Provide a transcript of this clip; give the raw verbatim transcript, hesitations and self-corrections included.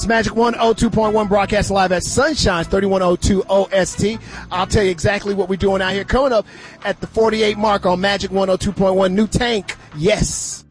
Magic one oh two point one broadcast live at Sunshine's thirty-one oh two O S T. I'll tell you exactly what we're doing out here. Coming up at the forty-eight mark on Magic one oh two point one, New Tank. Yes.